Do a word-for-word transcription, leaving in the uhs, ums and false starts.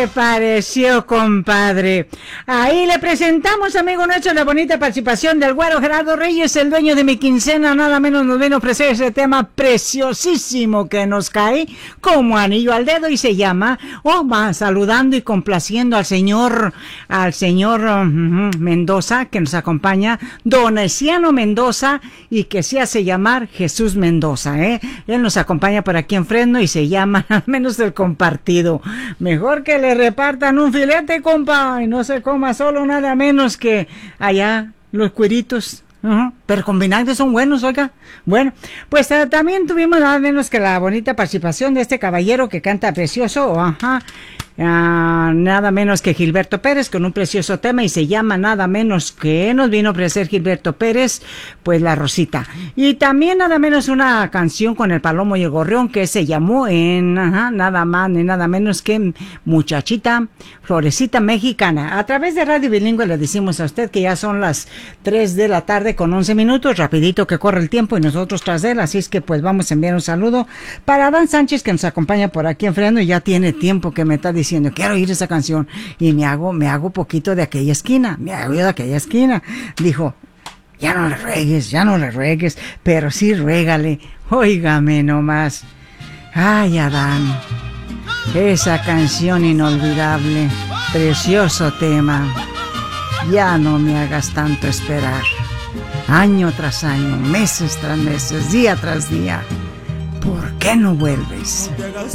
le pareció, compadre? Ahí le presentamos, amigo nuestro, la bonita participación del güero Gerardo Reyes, el dueño de mi quincena. Nada menos nos vino a ofrecer ese tema preciosísimo que nos cae como anillo al dedo y se llama, oh, va saludando y complaciendo al señor, al señor uh, Mendoza, que nos acompaña, Donesiano Mendoza, y que se hace llamar Jesús Mendoza, ¿eh? Él nos acompaña por aquí en Fresno y se llama, al menos del compartido. Mejor que le repartan un filete, compa, y no se coma solo nada menos que allá los cueritos. Uh-huh. Pero con vinagre son buenos, oiga. Bueno, pues uh, también tuvimos nada menos que la bonita participación de este caballero que canta precioso, ajá. Uh, nada menos que Gilberto Pérez con un precioso tema y se llama nada menos que nos vino a ofrecer Gilberto Pérez, pues La Rosita. Y también nada menos una canción con el Palomo y el Gorrión que se llamó en ajá, nada más ni nada menos que Muchachita Florecita Mexicana. A través de Radio Bilingüe le decimos a usted que ya son las tres de la tarde con once minutos, rapidito que corre el tiempo y nosotros tras él, así es que pues vamos a enviar un saludo para Adán Sánchez que nos acompaña por aquí en Fresno y ya tiene tiempo que me está diciendo diciendo, quiero oír esa canción, y me hago, me hago poquito de aquella esquina, me hago de aquella esquina. Dijo, ya no le ruegues, ya no le ruegues, pero sí ruégale, óigame nomás. Ay, Adán, esa canción inolvidable, precioso tema, ya no me hagas tanto esperar, año tras año, meses tras meses, día tras día, ¿por qué no vuelves?